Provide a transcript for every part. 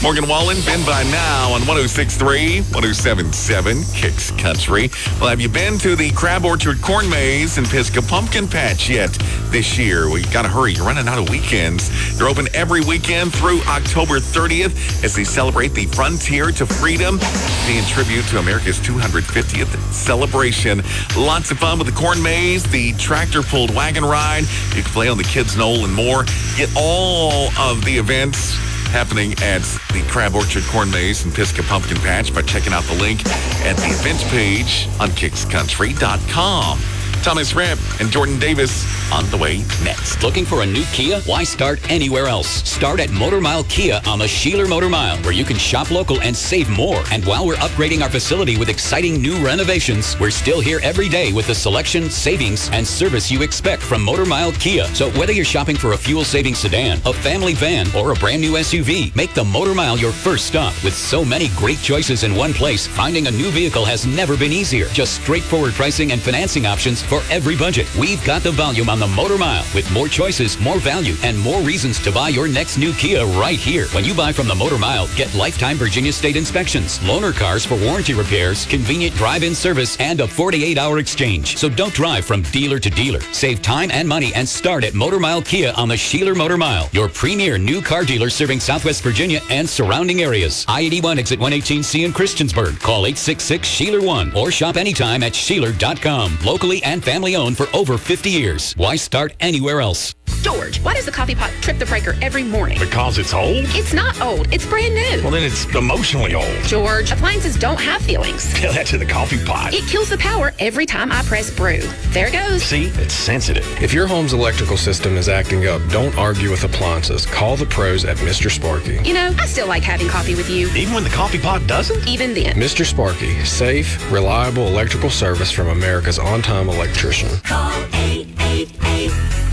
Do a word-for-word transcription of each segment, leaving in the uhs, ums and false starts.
Morgan Wallen, been by now on one oh six point three, one oh seven point seven, Kicks Country. Well, have you been to the Crab Orchard Corn Maze and Pisgah Pumpkin Patch yet this year? Well, you got to hurry. You're running out of weekends. They're open every weekend through October thirtieth as they celebrate the Frontier to Freedom, paying tribute to America's two hundred fiftieth celebration. Lots of fun with the Corn Maze, the tractor-pulled wagon ride. You can play on the Kids Knoll and more. Get all of the events happening at the Crab Orchard Corn Maze and Pisgah Pumpkin Patch by checking out the link at the events page on kicks country dot com. Thomas Rapp and Jordan Davis on the way next. Looking for a new Kia? Why start anywhere else? Start at Motor Mile Kia on the Sheeler Motor Mile, where you can shop local and save more. And while we're upgrading our facility with exciting new renovations, we're still here every day with the selection, savings, and service you expect from Motor Mile Kia. So whether you're shopping for a fuel-saving sedan, a family van, or a brand new S U V, make the Motor Mile your first stop. With so many great choices in one place, finding a new vehicle has never been easier. Just straightforward pricing and financing options for every budget. We've got the volume on the Motor Mile with more choices, more value, and more reasons to buy your next new Kia right here. When you buy from the Motor Mile, get lifetime Virginia State inspections, loaner cars for warranty repairs, convenient drive-in service, and a forty-eight hour exchange. So don't drive from dealer to dealer. Save time and money and start at Motor Mile Kia on the Sheeler Motor Mile, your premier new car dealer serving Southwest Virginia and surrounding areas. I eighty-one exit one eighteen C in Christiansburg. Call eight six six, Sheeler one or shop anytime at Sheeler dot com. Locally and family owned for over fifty years. Why start anywhere else? George, why does the coffee pot trip the breaker every morning? Because it's old? It's not old. It's brand new. Well, then it's emotionally old. George, appliances don't have feelings. Tell that to the coffee pot. It kills the power every time I press brew. There it goes. See? It's sensitive. If your home's electrical system is acting up, don't argue with appliances. Call the pros at Mister Sparky. You know, I still like having coffee with you. Even when the coffee pot doesn't? Even then. Mister Sparky, safe, reliable electrical service from America's on-time electrician. Call eight eight eight,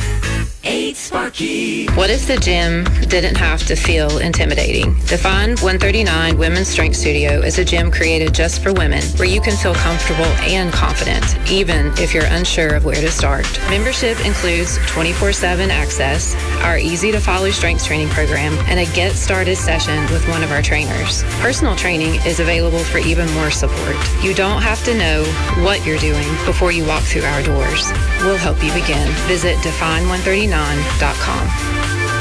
eight Sparky. What if the gym didn't have to feel intimidating? Define one thirty-nine Women's Strength Studio is a gym created just for women where you can feel comfortable and confident, even if you're unsure of where to start. Membership includes twenty-four seven access, our easy-to-follow strength training program, and a get-started session with one of our trainers. Personal training is available for even more support. You don't have to know what you're doing before you walk through our doors. We'll help you begin. Visit define one thirty-nine dot com.